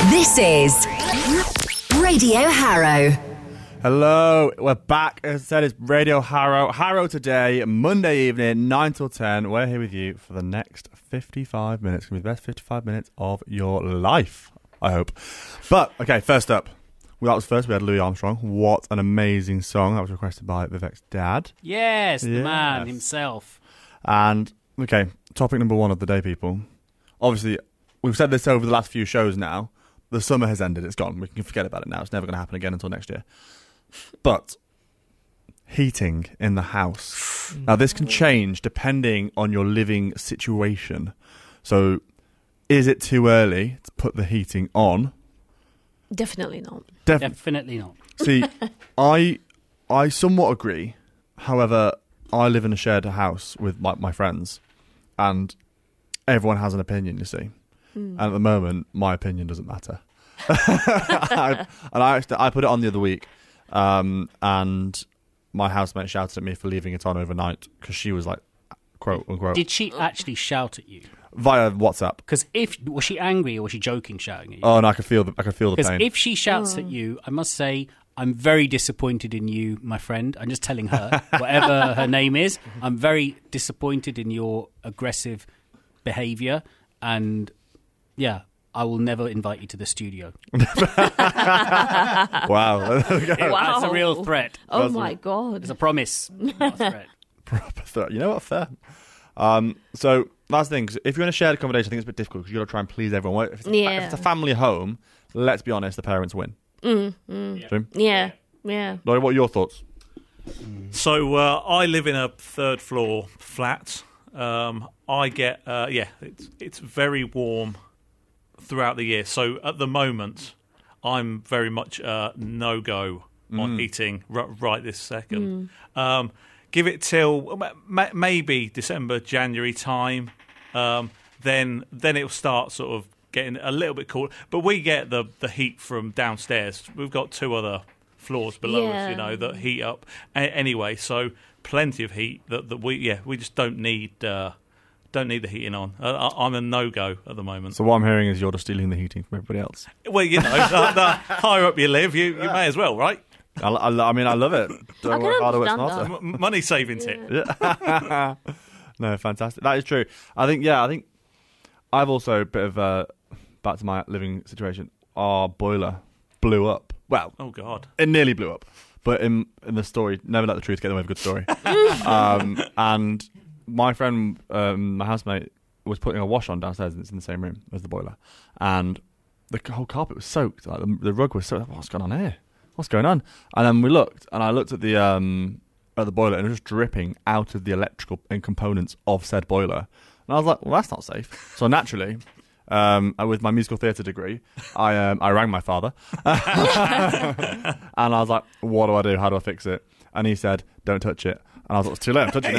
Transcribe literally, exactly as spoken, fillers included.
This is Radio Harrow. Hello, we're back. As I said, it's Radio Harrow. Harrow today, Monday evening, nine till ten. We're here with you for the next fifty-five minutes. It's going to be the best fifty-five minutes of your life, I hope. But, okay, first up. Well, that was first. We had Louis Armstrong. What an amazing song. That was requested by Vivek's dad. Yes, the Yes. man himself. And, okay, topic number one of the day, people. Obviously, we've said this over the last few shows now. The summer has ended. It's gone. We can forget about it now. It's never going to happen again until next year. But heating in the house. Now, this can change depending on your living situation. So, is it too early to put the heating on? Definitely not. Def- Definitely not. See, I I somewhat agree. However, I live in a shared house with my, my friends, and everyone has an opinion, you see. Mm. And at the moment, my opinion doesn't matter. I, and I, actually, I put it on the other week. Um, and my housemate shouted at me for leaving it on overnight because she was like, quote unquote, Did she actually shout at you? via WhatsApp. Because if was she angry or was she joking, shouting at you? Oh, and I could feel the I could feel the Because pain. if she shouts at you, I must say I'm very disappointed in you, my friend. I'm just telling her, whatever her name is, I'm very disappointed in your aggressive behaviour, and yeah, I will never invite you to the studio. Wow, That's a real threat. Oh That's my a- god. It's a promise, not a threat. proper threat. You know what? Fair. Um, so that's the thing. 'Cause if you're in a shared accommodation, I think it's a bit difficult because you got to try and please everyone. If it's, a, Yeah. if it's a family home, let's be honest, the parents win. Mm, mm. True? Yeah, yeah. Laurie, what are your thoughts? So uh, I live in a third floor flat. Um, I get uh, yeah, it's it's very warm throughout the year. So at the moment, I'm very much uh, no go on heating r- right this second. Um, give it till ma- maybe December, January time. Um, then then it'll start sort of getting a little bit cooler. But we get the the heat from downstairs. We've got two other floors below Yeah. us, you know, that heat up a- anyway. So plenty of heat that, that we yeah we just don't need uh, don't need the heating on. Uh, I- I'm a no go at the moment. So what I'm hearing is you're just stealing the heating from everybody else. Well, you know, the, the higher up you live, you, you may as well, right? I, I, I mean, I love it. Don't I work can harder, it's understand smarter. M- money saving tip. No, fantastic. That is true. I think, yeah, I think I've also a bit of uh, back to my living situation. Our boiler blew up. Well, Oh God. it nearly blew up. But in in the story, never let the truth get away with a good story. um, and my friend, um, my housemate, was putting a wash on downstairs, and it's in the same room as the boiler. And the whole carpet was soaked. Like the, the rug was soaked. What's going on here? What's going on? And then we looked, and I looked at the um, at the boiler, and it was just dripping out of the electrical and components of said boiler. And I was like, well, that's not safe. So naturally, um, with my musical theatre degree, I um, I rang my father, and I was like, what do I do? How do I fix it? And he said, don't touch it. And I was like, it's too late, I'm touching it.